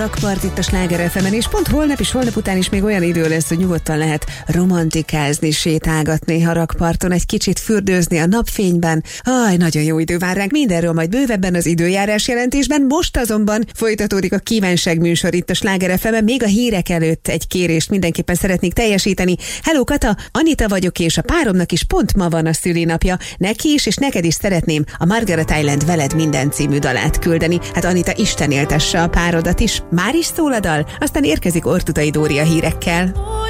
Rakpart itt a Sláger FM-en, és pont holnap és holnap után is még olyan idő lesz, hogy nyugodtan lehet romantikázni, sétálgatni a rakparton, egy kicsit fürdőzni a napfényben. Nagyon jó idő vár ránk, mindenről majd bővebben az időjárás jelentésben. Most azonban folytatódik a kívánság műsor itt a Sláger FM-en. Még a hírek előtt egy kérést mindenképpen szeretnék teljesíteni. Hello Kata, Anita vagyok, és a páromnak is pont ma van a szülinapja. Neki is, és neked is szeretném a Margaret Island Veled minden című dalát küldeni. Hát Anita, Isten éltesse a párodat is. Már is szól a dal, aztán érkezik Ortudai Dóri a hírekkel.